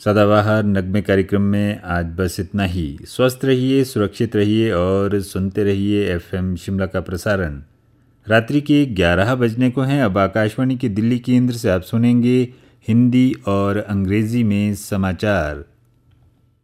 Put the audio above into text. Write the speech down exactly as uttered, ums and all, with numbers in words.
सदाबहार नगमे कार्यक्रम में आज बस इतना ही। स्वस्थ रहिए, सुरक्षित रहिए और सुनते रहिए एफएम शिमला का प्रसारण। रात्रि के ग्यारह बजने को हैं। अब आकाशवाणी के दिल्ली केंद्र से आप सुनेंगे हिंदी और अंग्रेजी में समाचार।